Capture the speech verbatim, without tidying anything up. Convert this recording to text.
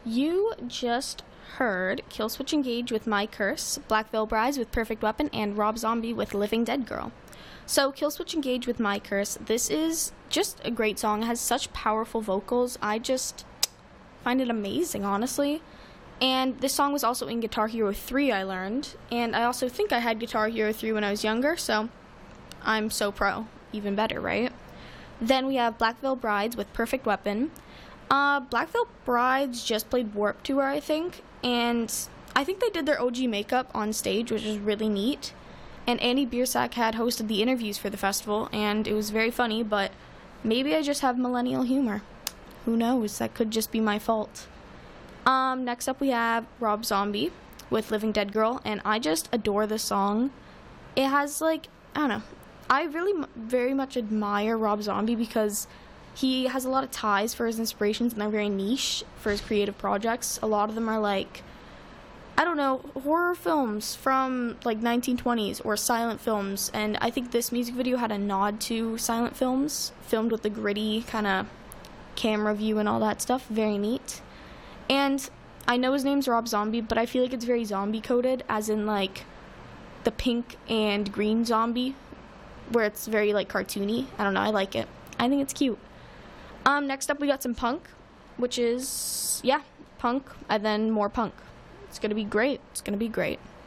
You just heard Killswitch Engage with My Curse, Black Veil Brides with Perfect Weapon, and Rob Zombie with Living Dead Girl. So Killswitch Engage with My Curse, this is just a great song. It has such powerful vocals. I just find it amazing, honestly. And this song was also in Guitar Hero three, I learned. And I also think I had Guitar Hero three when I was younger, so I'm so pro. Even better, right? Then we have Black Veil Brides with Perfect Weapon. Uh, Black Veil Brides just played Warped Tour, I think, and I think they did their O G makeup on stage, which is really neat. And Andy Biersack had hosted the interviews for the festival, and it was very funny, but maybe I just have millennial humor. Who knows? That could just be my fault. Um, next up we have Rob Zombie with Living Dead Girl, and I just adore this song. It has, like, I don't know, I really m- very much admire Rob Zombie because he has a lot of ties for his inspirations, and they're very niche for his creative projects. A lot of them are like, I don't know, horror films from like nineteen twenties or silent films, and I think this music video had a nod to silent films, filmed with the gritty kind of camera view and all that stuff. Very neat. And I know his name's Rob Zombie, but I feel like it's very zombie coded, as in like the pink and green zombie, where it's very like cartoony. I don't know, I like it. I think it's cute. Um, next up we got some punk, which is, yeah, punk, and then more punk. It's gonna be great. It's gonna be great.